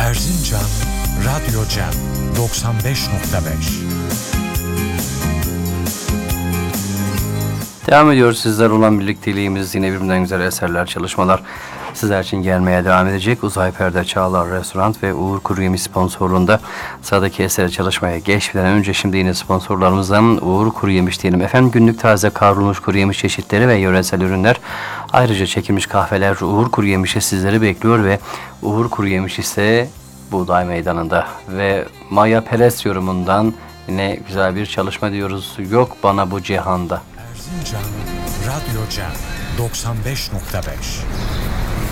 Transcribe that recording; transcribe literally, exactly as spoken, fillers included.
Erzincan Radyo Cem doksan beş nokta beş. Devam ediyoruz sizler olan birlikteliğimiz. Yine birbirinden güzel eserler, çalışmalar sizler için gelmeye devam edecek. Uzay Perde Çağlar Restoran ve Uğur Kuruyemiş sponsorluğunda sıradaki esere çalışmaya geçmeden önce şimdi yine sponsorlarımızdan Uğur Kuruyemiş diyelim. Efendim, günlük taze kavrulmuş kuru yemiş çeşitleri ve yöresel ürünler, ayrıca çekilmiş kahveler Uğur Kuruyemiş'e sizleri bekliyor ve Uğur Kuruyemiş ise Buğday Meydanı'nda ve Maya Perez yorumundan yine güzel bir çalışma diyoruz. Yok bana bu cihanda. Erzincan Radyo Cem doksan beş nokta beş.